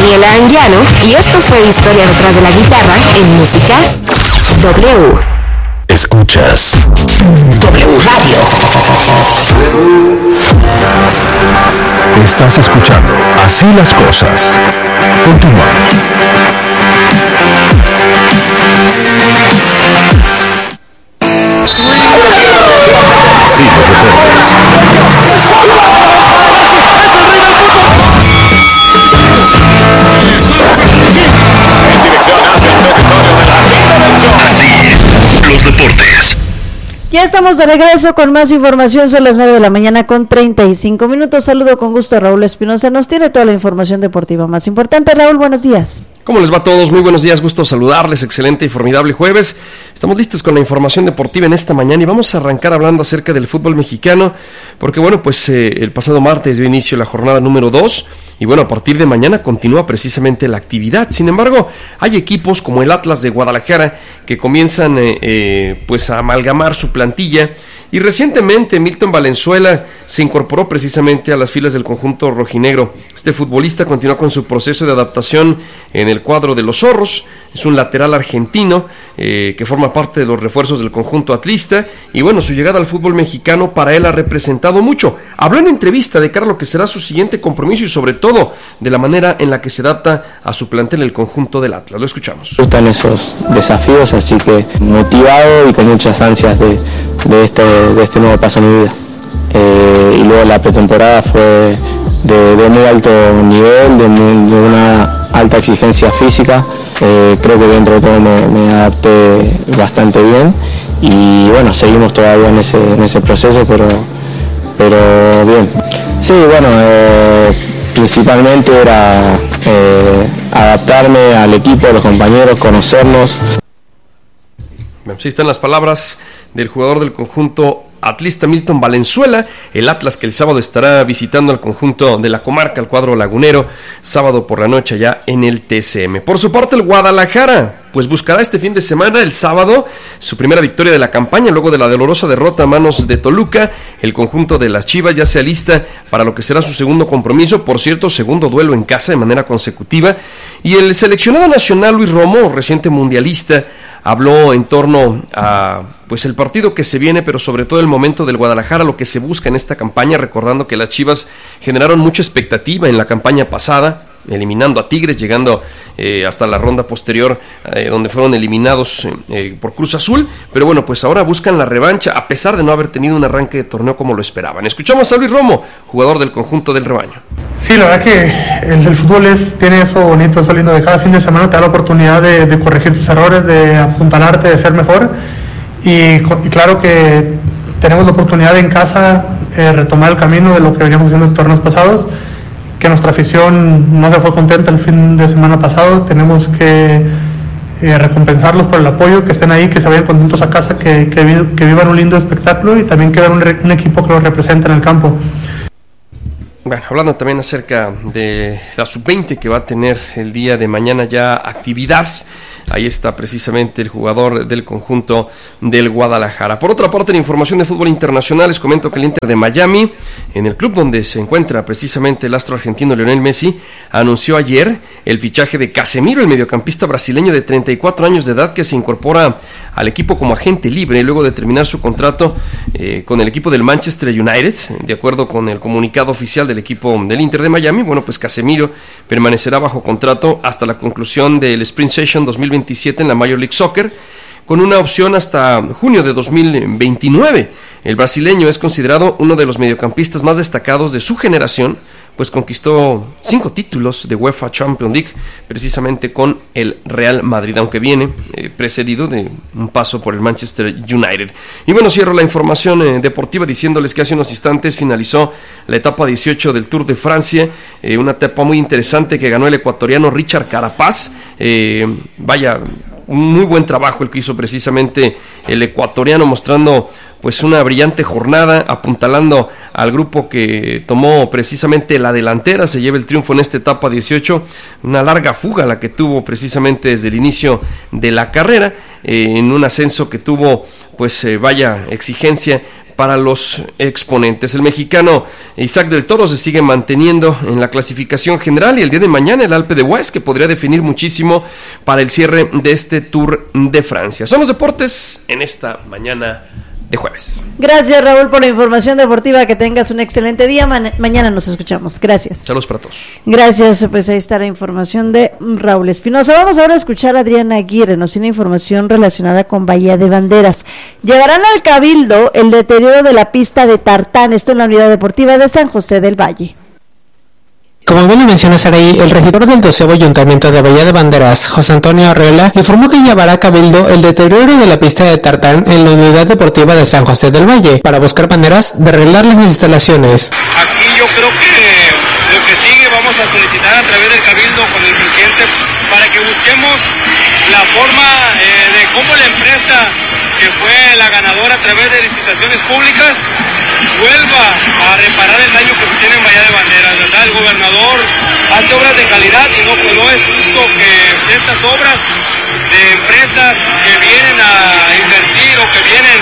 Daniela Anguiano y esto fue Historia detrás de la guitarra en Música W. Escuchas W Radio. Estás escuchando Así las Cosas. Continuamos. Sí, los deportes. Los deportes. Ya estamos de regreso con más información. Son las 9 de la mañana con 35 minutos. Saludo con gusto a Raúl Espinosa. Nos tiene toda la información deportiva más importante. Raúl, buenos días. ¿Cómo les va a todos? Muy buenos días, gusto saludarles, excelente y formidable jueves. Estamos listos con la información deportiva en esta mañana y vamos a arrancar hablando acerca del fútbol mexicano, porque bueno, pues el pasado martes dio inicio la jornada número 2 y bueno, a partir de mañana continúa precisamente la actividad. Sin embargo, hay equipos como el Atlas de Guadalajara que comienzan pues a amalgamar su plantilla. Y recientemente Milton Valenzuela se incorporó precisamente a las filas del conjunto rojinegro. Este futbolista continuó con su proceso de adaptación en el cuadro de los Zorros. Es un lateral argentino que forma parte de los refuerzos del conjunto atlista. Y bueno, su llegada al fútbol mexicano para él ha representado mucho. Habló en entrevista de cara a lo que será su siguiente compromiso y sobre todo de la manera en la que se adapta a su plantel el conjunto del Atlas. Lo escuchamos. Me gustan esos desafíos, así que motivado y con muchas ansias de este nuevo paso en mi vida. Y luego la pretemporada fue de muy alto nivel, de una alta exigencia física. Creo que dentro de todo me adapté bastante bien y bueno, seguimos todavía en ese proceso, pero bien. Sí, bueno, principalmente era adaptarme al equipo, a los compañeros, conocernos. Bueno, sí están las palabras del jugador del conjunto atlista Milton Valenzuela, el Atlas que el sábado estará visitando al conjunto de la comarca, el cuadro lagunero, sábado por la noche allá en el TCM. Por su parte el Guadalajara pues buscará este fin de semana, el sábado, su primera victoria de la campaña, luego de la dolorosa derrota a manos de Toluca. El conjunto de las Chivas ya se alista para lo que será su segundo compromiso, por cierto, segundo duelo en casa de manera consecutiva. Y el seleccionado nacional Luis Romo, reciente mundialista, habló en torno a pues el partido que se viene, pero sobre todo el momento del Guadalajara, lo que se busca en esta campaña, recordando que las Chivas generaron mucha expectativa en la campaña pasada, eliminando a Tigres, llegando hasta la ronda posterior, donde fueron eliminados por Cruz Azul, pero bueno, pues ahora buscan la revancha, a pesar de no haber tenido un arranque de torneo como lo esperaban. Escuchamos a Luis Romo, jugador del conjunto del rebaño. Sí, la verdad que el fútbol tiene eso bonito, eso lindo, de cada fin de semana te da la oportunidad de corregir tus errores, de apuntalarte, de ser mejor, y claro que tenemos la oportunidad en casa retomar el camino de lo que veníamos haciendo en torneos pasados, que nuestra afición no se fue contenta el fin de semana pasado. Tenemos que recompensarlos por el apoyo, que estén ahí, que se vayan contentos a casa, que vivan un lindo espectáculo y también que vean un equipo que los represente en el campo. Bueno, hablando también acerca de la sub-20 que va a tener el día de mañana ya actividad. Ahí está precisamente el jugador del conjunto del Guadalajara. Por otra parte, en información de fútbol internacional, les comento que el Inter de Miami, en el club donde se encuentra precisamente el astro argentino Lionel Messi, anunció ayer el fichaje de Casemiro, el mediocampista brasileño de 34 años de edad, que se incorpora al equipo como agente libre luego de terminar su contrato con el equipo del Manchester United. De acuerdo con el comunicado oficial del equipo del Inter de Miami, bueno, pues Casemiro permanecerá bajo contrato hasta la conclusión del Spring Session 2027 en la Major League Soccer, con una opción hasta junio de 2029. El brasileño es considerado uno de los mediocampistas más destacados de su generación, pues conquistó 5 títulos de UEFA Champions League, precisamente con el Real Madrid, aunque viene precedido de un paso por el Manchester United. Y bueno, cierro la información deportiva diciéndoles que hace unos instantes finalizó la etapa 18 del Tour de Francia, una etapa muy interesante que ganó el ecuatoriano Richard Carapaz. Un muy buen trabajo el que hizo precisamente el ecuatoriano, mostrando pues una brillante jornada, apuntalando al grupo que tomó precisamente la delantera, se lleva el triunfo en esta etapa 18, una larga fuga la que tuvo precisamente desde el inicio de la carrera, en un ascenso que tuvo pues exigencia para los exponentes. El mexicano Isaac del Toro se sigue manteniendo en la clasificación general y el día de mañana el Alpe d'Huez, que podría definir muchísimo para el cierre de este Tour de Francia. Son los deportes en esta mañana de jueves. Gracias, Raúl, por la información deportiva. Que tengas un excelente día. Mañana nos escuchamos. Gracias. Saludos para todos. Gracias. Pues ahí está la información de Raúl Espinosa. Vamos ahora a escuchar a Adriana Aguirre. Nos tiene información relacionada con Bahía de Banderas. Llevarán al Cabildo el deterioro de la pista de tartán. Esto en la Unidad Deportiva de San José del Valle. Como bien lo menciona Saraí, el regidor del 12º Ayuntamiento de Bahía de Banderas, José Antonio Arreola, informó que llevará a Cabildo el deterioro de la pista de tartán en la Unidad Deportiva de San José del Valle, para buscar maneras de arreglar las instalaciones. Aquí yo creo que lo que sigue vamos a solicitar a través del Cabildo con el presidente para que busquemos la forma de cómo la empresa que fue la ganadora a través de licitaciones públicas vuelva a reparar el daño que se tiene en Bahía de Banderas, ¿verdad? El gobernador hace obras de calidad y no es justo que estas obras de empresas que vienen a invertir o que vienen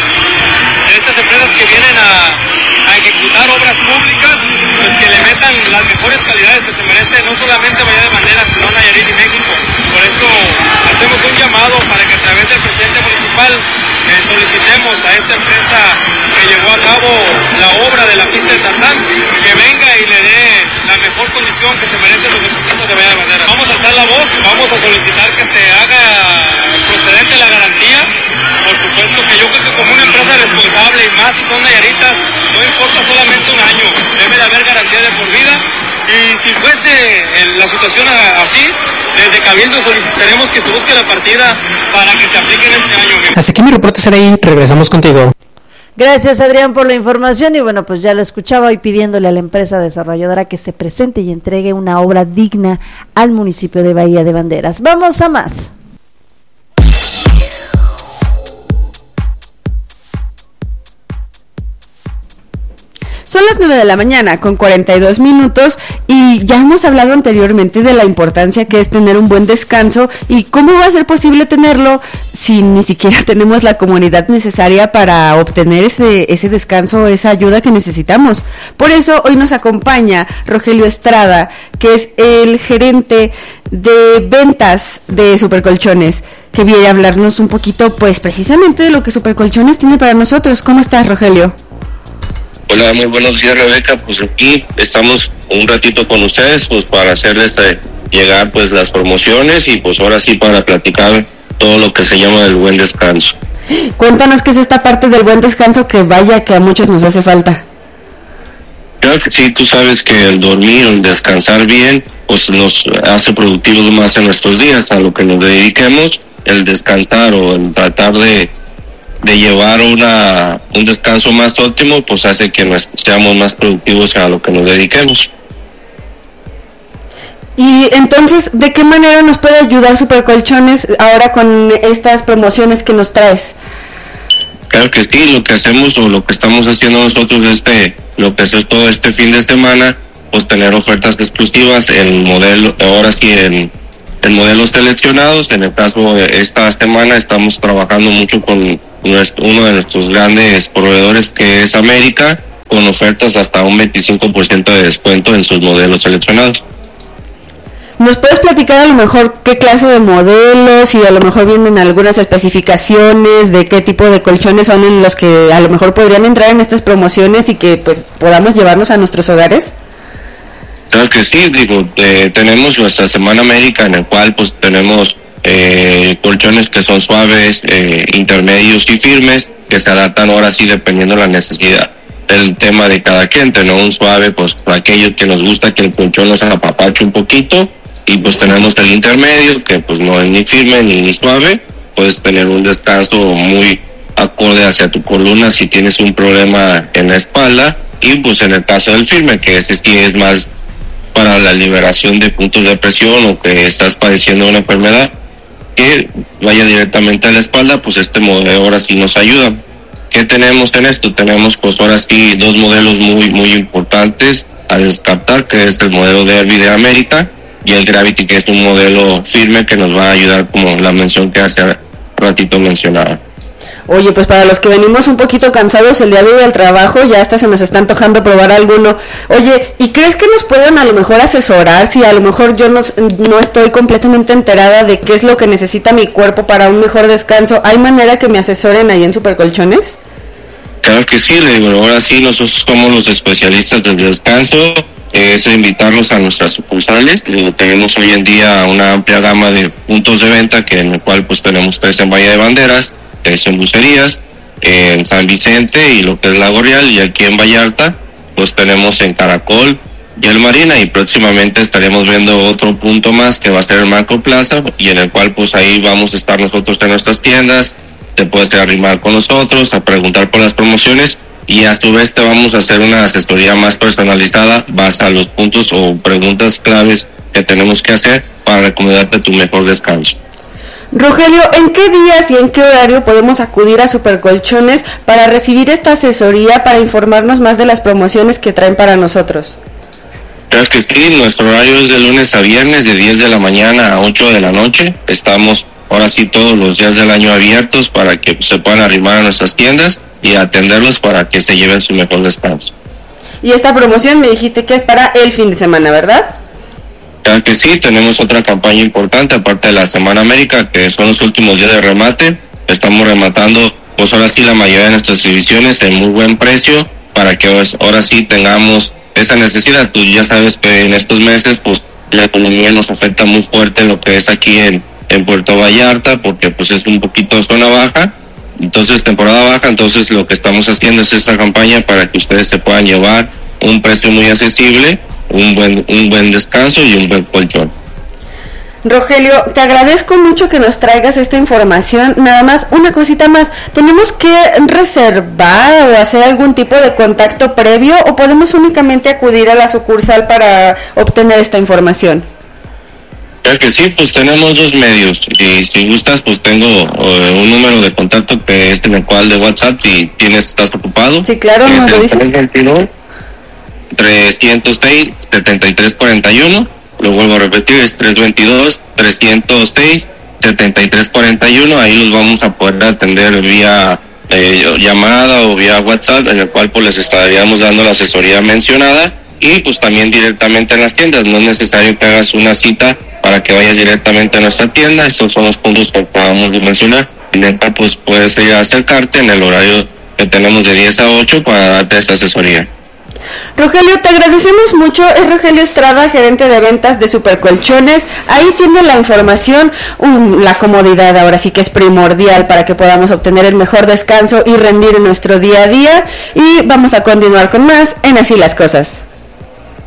de estas empresas que vienen a ejecutar obras públicas, pues que le metan las mejores calidades que se merece no solamente Bahía de Banderas, sino Nayarit y México. Por eso hacemos un llamado para que a través del presidente municipal solicitemos a esta empresa que llevó a cabo la obra de la pista de tartán que venga y le dé la mejor condición que se merecen los deportistas de Bahía de Banderas. Vamos a alzar la voz, vamos a solicitar que se haga procedente la garantía. Por supuesto que yo creo que como una empresa responsable y más si son nayaritas, no importa solamente un año, debe de haber garantía de por vida. Y si fuese la situación así, desde Cabildo solicitaremos que se busque la partida para que se aplique en este año. Así que mi reporte será ahí, regresamos contigo. Gracias, Adrián, por la información. Y bueno, pues ya lo escuchaba hoy pidiéndole a la empresa desarrolladora que se presente y entregue una obra digna al municipio de Bahía de Banderas. Vamos a más. Son las 9 de la mañana con 42 minutos y ya hemos hablado anteriormente de la importancia que es tener un buen descanso y cómo va a ser posible tenerlo si ni siquiera tenemos la comunidad necesaria para obtener ese descanso, esa ayuda que necesitamos. Por eso hoy nos acompaña Rogelio Estrada, que es el gerente de ventas de Supercolchones, que viene a hablarnos un poquito pues precisamente de lo que Supercolchones tiene para nosotros. ¿Cómo estás, Rogelio? Hola, muy buenos días, Rebeca. Pues aquí estamos un ratito con ustedes pues para hacerles llegar pues las promociones y pues ahora sí para platicar todo lo que se llama el buen descanso. Cuéntanos qué es esta parte del buen descanso que vaya que a muchos nos hace falta. Claro que sí, tú sabes que el dormir, el descansar bien pues nos hace productivos más en nuestros días, a lo que nos dediquemos. El descansar o el tratar de llevar un descanso más óptimo, pues hace que seamos más productivos a lo que nos dediquemos. Y entonces, ¿de qué manera nos puede ayudar Supercolchones ahora con estas promociones que nos traes? Claro que sí, lo que hacemos o lo que estamos haciendo nosotros lo que es todo este fin de semana, pues tener ofertas exclusivas en modelo, ahora sí en modelos seleccionados. En el caso de esta semana estamos trabajando mucho con uno de nuestros grandes proveedores, que es América, con ofertas hasta un 25% de descuento en sus modelos seleccionados. ¿Nos puedes platicar a lo mejor qué clase de modelos y a lo mejor vienen algunas especificaciones de qué tipo de colchones son en los que a lo mejor podrían entrar en estas promociones y que pues podamos llevarnos a nuestros hogares? Claro que sí, tenemos nuestra Semana América, en el cual pues tenemos colchones que son suaves, intermedios y firmes, que se adaptan ahora sí dependiendo de la necesidad, el tema de cada cliente, ¿no? Un suave, pues para aquellos que nos gusta que el colchón nos apapache un poquito, y pues tenemos el intermedio, que pues no es ni firme ni suave, puedes tener un descanso muy acorde hacia tu columna si tienes un problema en la espalda, y pues en el caso del firme, que ese sí es más para la liberación de puntos de presión o que estás padeciendo una enfermedad que vaya directamente a la espalda, pues este modelo ahora sí nos ayuda. ¿Qué tenemos en esto? Tenemos pues ahora sí dos modelos muy importantes a descartar, que es el modelo Derby de América y el Gravity, que es un modelo firme que nos va a ayudar, como la mención que hace ratito mencionaba. Oye, pues para los que venimos un poquito cansados el día de hoy del trabajo, ya hasta se nos está antojando probar alguno. Oye, ¿y crees que nos pueden a lo mejor asesorar si a lo mejor yo no estoy completamente enterada de qué es lo que necesita mi cuerpo para un mejor descanso? ¿Hay manera que me asesoren ahí en Supercolchones? Claro que sí, le digo, ahora sí, nosotros somos los especialistas del descanso. Es invitarlos a nuestras sucursales. Tenemos hoy en día una amplia gama de puntos de venta, que en el cual pues tenemos 3 en Bahía de Banderas, 3 en Bucerías, en San Vicente y lo que es Lago Real, y aquí en Vallarta pues tenemos en Caracol y el Marina, y próximamente estaremos viendo otro punto más que va a ser el Macro Plaza, y en el cual pues ahí vamos a estar nosotros en nuestras tiendas. Te puedes arrimar con nosotros a preguntar por las promociones, y a su vez te vamos a hacer una asesoría más personalizada basada en los puntos o preguntas claves que tenemos que hacer para recomendarte tu mejor descanso. Rogelio, ¿en qué días y en qué horario podemos acudir a Supercolchones para recibir esta asesoría, para informarnos más de las promociones que traen para nosotros? Claro que sí, nuestro horario es de lunes a viernes, de 10 de la mañana a 8 de la noche. Estamos ahora sí todos los días del año abiertos para que se puedan arrimar a nuestras tiendas y atenderlos para que se lleven su mejor descanso. Y esta promoción me dijiste que es para el fin de semana, ¿verdad? Claro que sí, tenemos otra campaña importante aparte de la Semana América, que son los últimos días de remate. Estamos rematando pues ahora sí la mayoría de nuestras divisiones en muy buen precio, para que ahora sí tengamos esa necesidad. Tú ya sabes que en estos meses pues la economía nos afecta muy fuerte, lo que es aquí en Puerto Vallarta, porque pues es un poquito zona baja, entonces temporada baja. Entonces lo que estamos haciendo es esta campaña para que ustedes se puedan llevar un precio muy accesible, un buen descanso y un buen colchón. Rogelio, te agradezco mucho que nos traigas esta información. Nada más, una cosita más, ¿tenemos que reservar o hacer algún tipo de contacto previo, o podemos únicamente acudir a la sucursal para obtener esta información? Claro que sí, pues tenemos 2 medios, y si gustas pues tengo un número de contacto que es en el cual de WhatsApp, si estás ocupado. Sí, claro, nos lo dices. 322-306-7341, lo vuelvo a repetir, es 322-306-7341, ahí los vamos a poder atender vía llamada o vía WhatsApp, en el cual pues les estaríamos dando la asesoría mencionada, y pues también directamente en las tiendas. No es necesario que hagas una cita para que vayas directamente a nuestra tienda. Estos son los puntos que acabamos de mencionar. Y neta, pues puedes ir a acercarte en el horario que tenemos de 10 a 8 para darte esta asesoría. Rogelio, te agradecemos mucho. Es Rogelio Estrada, gerente de ventas de Supercolchones. Ahí tiene la información. La comodidad ahora sí que es primordial para que podamos obtener el mejor descanso y rendir en nuestro día a día. Y vamos a continuar con más en Así las Cosas.